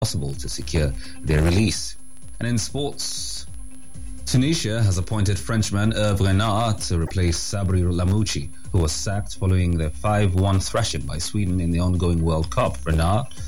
possible to secure their release. And in sports, Tunisia has appointed Frenchman Hervé Renard to replace Sabri Lamouchi, who was sacked following the 5-1 thrashing by Sweden in the ongoing World Cup. Renard